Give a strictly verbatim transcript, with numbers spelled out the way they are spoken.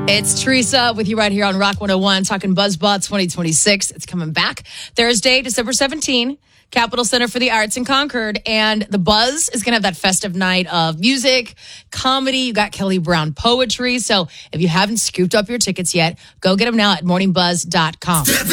It's Teresa with you right here on Rock one oh one, talking BuzzBot twenty twenty-six. It's coming back Thursday, December seventeenth, Capitol Center for the Arts in Concord. And the Buzz is going to have that festive night of music, comedy. You got Kelly Brown poetry. So if you haven't scooped up your tickets yet, go get them now at morning buzz dot com.